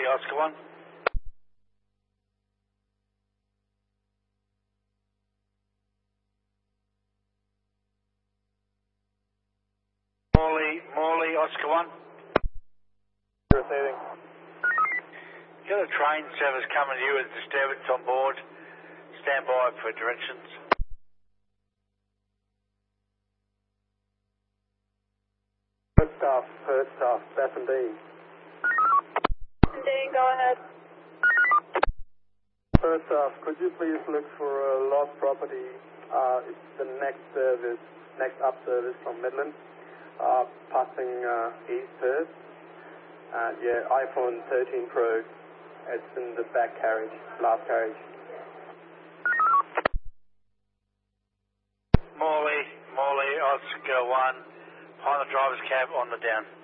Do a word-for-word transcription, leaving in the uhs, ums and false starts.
Oscar one. Morley, Morley, Oscar one. Receiving. Got a train service coming to you with disturbance on board. Stand by for directions. First staff, first staff, Stephen Dean. Dean, go ahead. First staff, could you please look for a lost property? Uh, it's the next service, next up service from Midland, uh, passing uh, East Perth. Uh, yeah, iPhone thirteen Pro. It's in the back carriage, last carriage. Morley, Morley, Oscar one. Behind the driver's cab on the down.